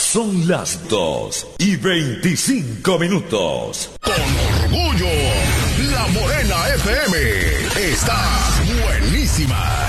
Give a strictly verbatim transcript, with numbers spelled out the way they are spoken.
Son las dos y veinticinco minutos. Con orgullo, La Morena F M está buenísima.